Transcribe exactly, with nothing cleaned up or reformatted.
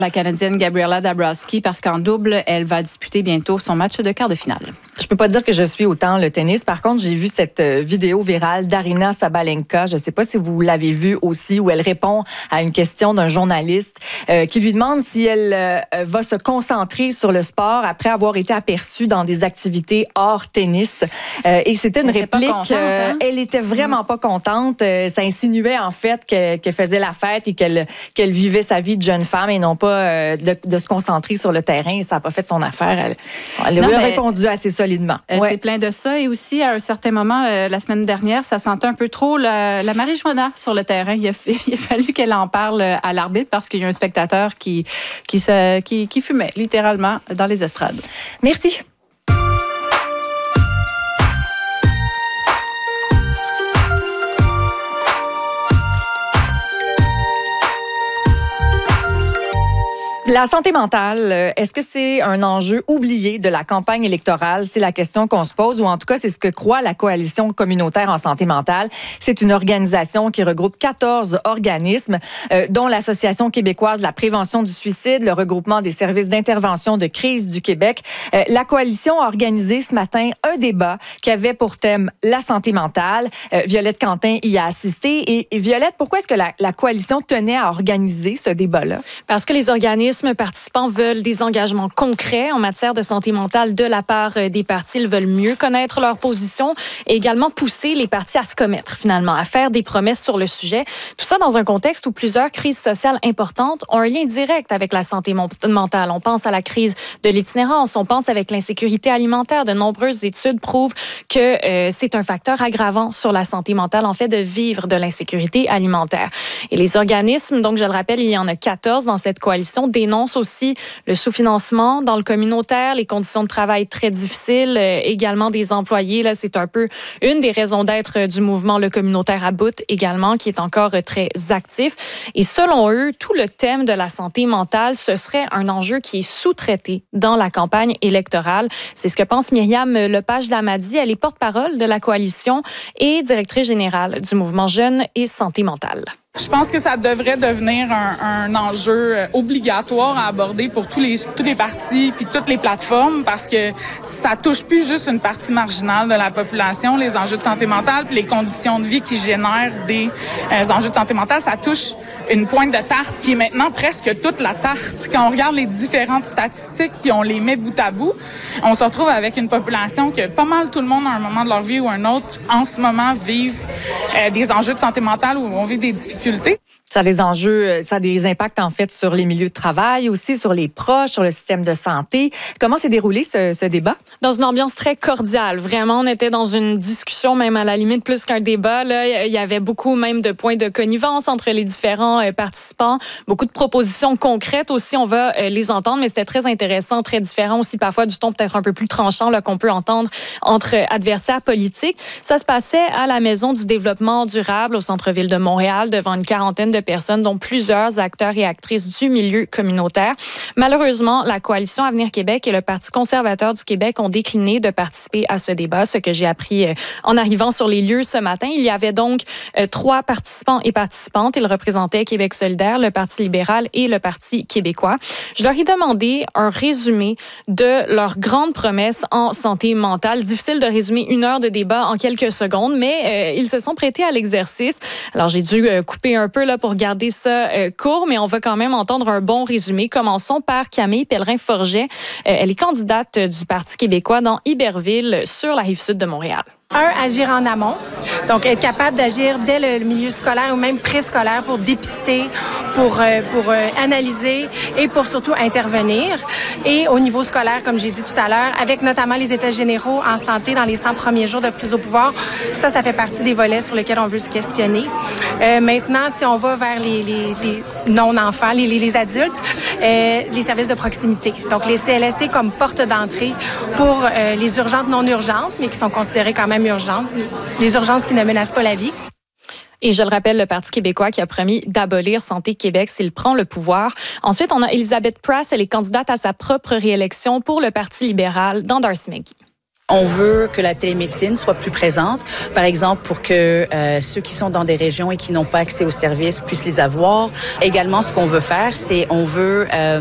La Canadienne Gabriela Dabrowski, parce qu'en double, elle va disputer bientôt son match de quart de finale. Je peux pas dire que je suis autant le tennis. Par contre, j'ai vu cette vidéo virale d'Aryna Sabalenka. Je sais pas si vous l'avez vue aussi, où elle répond à une question d'un journaliste euh, qui lui demande si elle euh, va se concentrer sur le sport après avoir été aperçue dans des activités hors tennis. Euh, et c'était une elle réplique. Était contente, hein? euh, elle était vraiment mmh. pas contente. Euh, ça insinuait en fait qu'elle, qu'elle faisait la fête et qu'elle, qu'elle vivait sa vie de jeune femme et non pas euh, de, de se concentrer sur le terrain. Et ça n'a pas fait son affaire. Elle, elle non, a répondu assez solidement. Elle ouais. s'est plainte de ça. Et aussi, à un certain moment, euh, la semaine dernière, ça sentait un peu trop la, la marijuana sur le terrain. Il a, il a fallu qu'elle en parle à l'arbitre parce qu'il y a un spectateur qui, qui, se, qui, qui fumait littéralement dans les estrades. Merci. La santé mentale, est-ce que c'est un enjeu oublié de la campagne électorale? C'est la question qu'on se pose, ou en tout cas, c'est ce que croit la Coalition communautaire en santé mentale. C'est une organisation qui regroupe quatorze organismes, euh, dont l'Association québécoise de la prévention du suicide, le regroupement des services d'intervention de crise du Québec. Euh, la Coalition a organisé ce matin un débat qui avait pour thème la santé mentale. Euh, Violette Quentin y a assisté. Et, et Violette, pourquoi est-ce que la, la Coalition tenait à organiser ce débat-là? Parce que les organismes participants veulent des engagements concrets en matière de santé mentale de la part des partis. Ils veulent mieux connaître leur position et également pousser les partis à se commettre, finalement, à faire des promesses sur le sujet. Tout ça dans un contexte où plusieurs crises sociales importantes ont un lien direct avec la santé mentale. On pense à la crise de l'itinérance, on pense avec l'insécurité alimentaire. De nombreuses études prouvent que euh, c'est un facteur aggravant sur la santé mentale, en fait, de vivre de l'insécurité alimentaire. Et les organismes, donc je le rappelle, il y en a quatorze dans cette coalition, dénoncent aussi le sous-financement dans le communautaire, les conditions de travail très difficiles, euh, également des employés. Là, c'est un peu une des raisons d'être du mouvement Le Communautaire à bout également, qui est encore très actif. Et selon eux, tout le thème de la santé mentale, ce serait un enjeu qui est sous-traité dans la campagne électorale. C'est ce que pense Myriam Lepage-Lamadi. Elle est porte-parole de la coalition et directrice générale du mouvement Jeunes et Santé mentale. Je pense que ça devrait devenir un, un enjeu obligatoire à aborder pour tous les tous les partis puis toutes les plateformes, parce que ça touche plus juste une partie marginale de la population, les enjeux de santé mentale puis les conditions de vie qui génèrent des euh, enjeux de santé mentale, ça touche une pointe de tarte qui est maintenant presque toute la tarte. Quand on regarde les différentes statistiques puis on les met bout à bout, on se retrouve avec une population que pas mal tout le monde à un moment de leur vie ou un autre en ce moment vivent euh, des enjeux de santé mentale ou on vit des difficultés. Ça a des enjeux, ça a des impacts en fait sur les milieux de travail, aussi sur les proches, sur le système de santé. Comment s'est déroulé ce, ce débat? Dans une ambiance très cordiale. Vraiment, on était dans une discussion, même à la limite plus qu'un débat. Là, il y avait beaucoup même de points de connivence entre les différents euh, participants. Beaucoup de propositions concrètes aussi, on va euh, les entendre, mais c'était très intéressant, très différent aussi parfois du ton peut-être un peu plus tranchant là, qu'on peut entendre entre adversaires politiques. Ça se passait à la Maison du développement durable au centre-ville de Montréal, devant une quarantaine de personnes, dont plusieurs acteurs et actrices du milieu communautaire. Malheureusement, la Coalition Avenir Québec et le Parti conservateur du Québec ont décliné de participer à ce débat, ce que j'ai appris en arrivant sur les lieux ce matin. Il y avait donc euh, trois participants et participantes. Ils représentaient Québec solidaire, le Parti libéral et le Parti québécois. Je leur ai demandé un résumé de leurs grandes promesses en santé mentale. Difficile de résumer une heure de débat en quelques secondes, mais euh, ils se sont prêtés à l'exercice. Alors, j'ai dû euh, couper un peu là pour garder ça euh, court, mais on va quand même entendre un bon résumé. Commençons par Camille Pellerin-Forget. Euh, elle est candidate du Parti québécois dans Iberville, sur la rive sud de Montréal. Un, agir en amont, donc être capable d'agir dès le milieu scolaire ou même préscolaire pour dépister, pour euh, pour euh, analyser et pour surtout intervenir. Et au niveau scolaire, comme j'ai dit tout à l'heure, avec notamment les états généraux en santé dans les cent premiers jours de prise au pouvoir, ça, ça fait partie des volets sur lesquels on veut se questionner. Euh, maintenant, si on va vers les, les, les non-enfants, les, les, les adultes, euh, les services de proximité. Donc, les C L S C comme porte d'entrée pour euh, les urgentes non urgentes, mais qui sont considérées quand même urgentes, les urgences qui ne menacent pas la vie. Et je le rappelle, le Parti québécois qui a promis d'abolir Santé Québec s'il prend le pouvoir. Ensuite, on a Elizabeth Prass, elle est candidate à sa propre réélection pour le Parti libéral dans Darcy-McGee. On veut que la télémédecine soit plus présente, par exemple pour que euh, ceux qui sont dans des régions et qui n'ont pas accès aux services puissent les avoir. Également, ce qu'on veut faire, c'est on veut euh,